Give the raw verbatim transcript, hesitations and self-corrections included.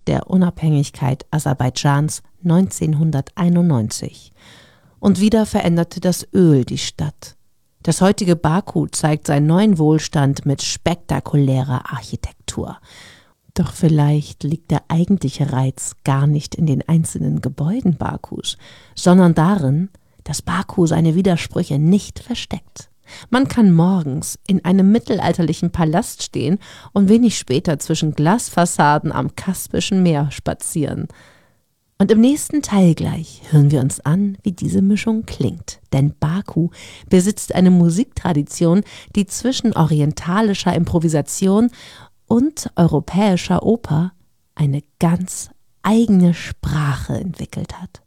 der Unabhängigkeit Aserbaidschans neunzehnhunderteinundneunzig. Und wieder veränderte das Öl die Stadt. Das heutige Baku zeigt seinen neuen Wohlstand mit spektakulärer Architektur. Doch vielleicht liegt der eigentliche Reiz gar nicht in den einzelnen Gebäuden Bakus, sondern darin, dass Baku seine Widersprüche nicht versteckt. Man kann morgens in einem mittelalterlichen Palast stehen und wenig später zwischen Glasfassaden am Kaspischen Meer spazieren. Und im nächsten Teil gleich hören wir uns an, wie diese Mischung klingt. Denn Baku besitzt eine Musiktradition, die zwischen orientalischer Improvisation und europäischer Oper eine ganz eigene Sprache entwickelt hat.